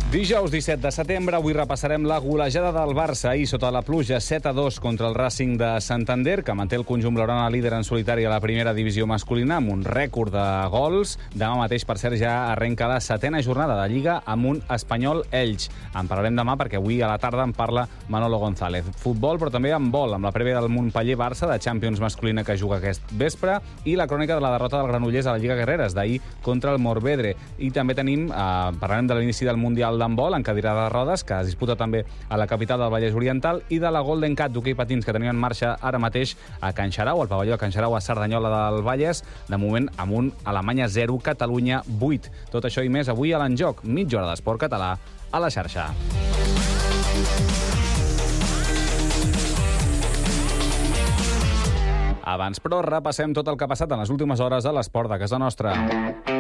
Dijous 17 de setembre, avui repassarem la golejada del Barça ahir sota la pluja 7-2 contra el Racing de Santander, que manté el conjunt blaugrana líder en solitari a la primera divisió masculina amb un rècord de gols. Demà mateix, per cert, ja arrenca la 7a jornada de Lliga amb un Espanyol-Elx. En parlarem demà perquè avui a la tarda en parla Manolo González. Futbol, però també amb vol, amb la prèvia del Montpeller-Barça de Champions masculina que juga aquest vespre i la crònica de la derrota del Granollers a la Lliga Guerreres d'ahir contra el Morvedre. I també parlarem de l'inici del Mundial d'handbol en cadira de rodes, que es disputa també a la capital del Vallès Oriental, i de la Golden Cat d'hoquei patins que tenia en marxa ara mateix a Can Xarau, al pavelló de Can Xarau a Cerdanyola del Vallès, de moment amb un Alemanya 0, Catalunya 8. Tot això i més avui a l'Enjoc, mitja hora d'esport català a la xarxa. Abans, però, repassem tot el que ha passat en les últimes hores a l'esport de casa nostra.